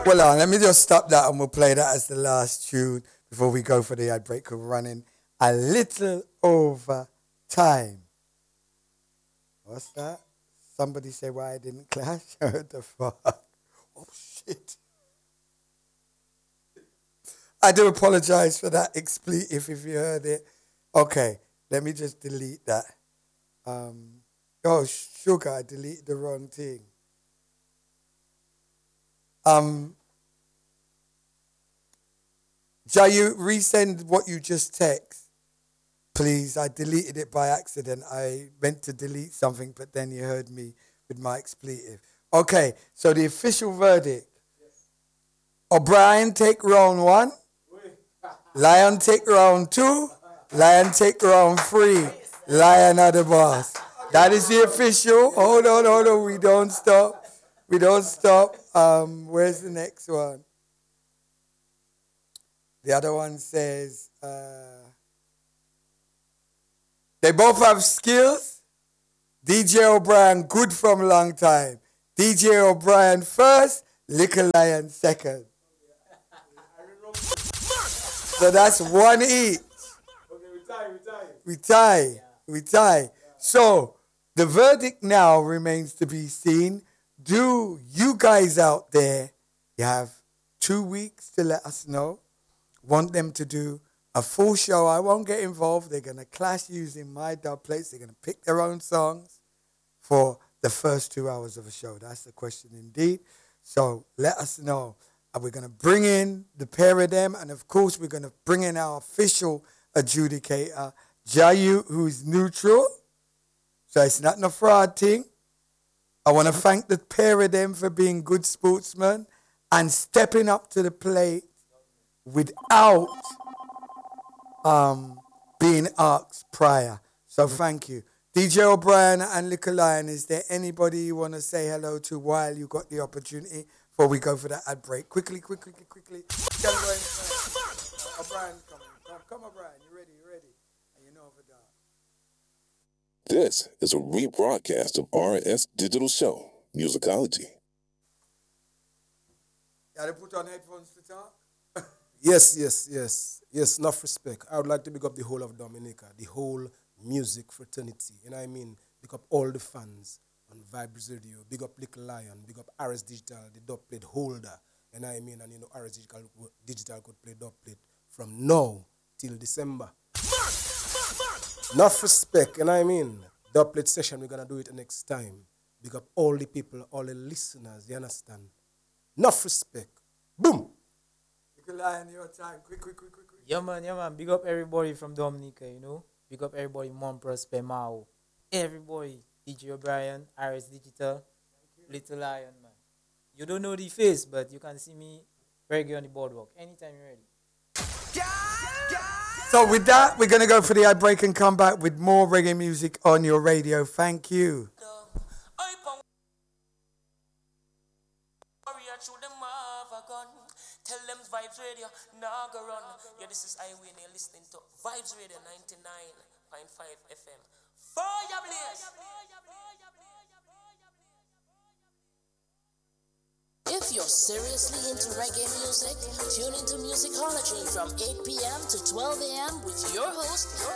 Well, let me just stop that and we'll play that as the last tune before we go for the ad break. We're running a little over time. What's that? Somebody say why I didn't clash? What the fuck? Oh, shit. I do apologize for that expletive if you heard it. Okay, let me just delete that. Oh, sugar, I deleted the wrong thing. Jayu, resend what you just text. Please, I deleted it by accident. I meant to delete something, but then you heard me with my expletive. Okay, so the official verdict. O'Brien take round 1. Lion take round 2. Lion take round 3. Lion are the boss. That is the official. Hold on. We don't stop. Where's the next one? The other one says, they both have skills. DJ O'Brien, good from a long time. DJ O'Brien first, Little Lion second. So that's 1 each. Okay, we tie. So the verdict now remains to be seen. Do you guys out there, you have 2 weeks to let us know. Want them to do a full show. I won't get involved. They're going to clash using my dub plates. They're going to pick their own songs for the first 2 hours of a show. That's the question indeed. So let us know. And we're going to bring in the pair of them. And of course, we're going to bring in our official adjudicator, Jayu, who's neutral. So it's not no fraud thing. I want to thank the pair of them for being good sportsmen and stepping up to the plate without being asked prior. So thank you. DJ O'Brien and Little Lion, is there anybody you want to say hello to while you got the opportunity before we go for that ad break? Quickly. O'Brien's coming. Come O'Brien, you ready? And you know over there. This is a rebroadcast of RS Digital Show, Musicology. You gotta put on headphones to talk? Yes. Enough respect. I would like to big up the whole of Dominica, the whole music fraternity. You know what I mean? Big up all the fans on Vibes Radio. Big up Little Lion. Big up RS Digital, the dub plate holder. You know what I mean? And RS Digital could play dub plate from now till December. Enough respect, you know what I mean? Dub plate session, we're going to do it next time. Big up all the people, all the listeners, you understand? Enough respect. Boom! Lion, your time. Quick. Yeah, man. Big up everybody from Dominica, Big up everybody, Mont Prosper, Mao. Everybody, DJ O'Brien, RS Digital, Little Lion, man. You don't know the face, but you can see me reggae on the boardwalk anytime you're ready. So with that, we're going to go for the ad break and come back with more reggae music on your radio. Thank you. Tell them Vibes Radio, nah go run. Yeah, this is Iwin, you're listening to Vibes Radio 99.5 FM. Fire blaze! If you're seriously into reggae music, tune into Musicology from 8 p.m. to 12 a.m. with your host,